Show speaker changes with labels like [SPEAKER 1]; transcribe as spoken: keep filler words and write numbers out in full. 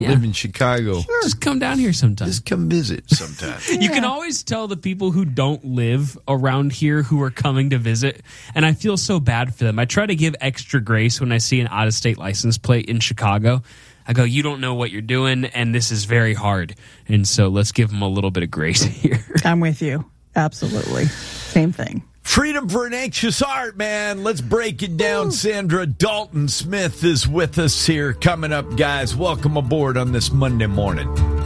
[SPEAKER 1] Yeah.
[SPEAKER 2] Live in Chicago.
[SPEAKER 1] Sure. Just come down here sometime.
[SPEAKER 2] Just come visit sometime.
[SPEAKER 1] Yeah. You can always tell the people who don't live around here who are coming to visit, and I feel so bad for them. I try to give extra grace when I see an out-of-state license plate in Chicago. I go, you don't know what you're doing, and this is very hard. And so let's give them a little bit of grace here.
[SPEAKER 3] I'm with you. Absolutely. Same thing.
[SPEAKER 2] Freedom for an Anxious Heart, man. Let's break it down. Ooh. Sandra Dalton Smith is with us here coming up, guys. Welcome aboard on this Monday morning.